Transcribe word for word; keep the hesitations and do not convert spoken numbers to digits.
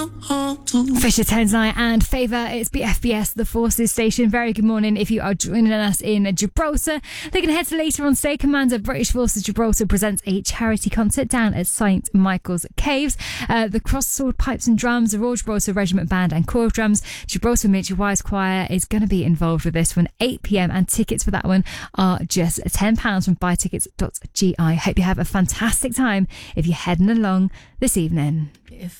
Fisher Tones Night and Favour. It's B F B S, the Forces Station. Very good morning if you are joining us in Gibraltar. Looking ahead to later on today, Commander British Forces Gibraltar presents a charity concert down at Saint Michael's Caves. Uh, the Cross Sword Pipes and Drums, the Royal Gibraltar Regiment Band and Corps of Drums, Gibraltar Miniature Wise Choir is going to be involved with this one, eight p.m, and tickets for that one are just ten pounds from buy tickets dot g i. Hope you have a fantastic time if you're heading along this evening. If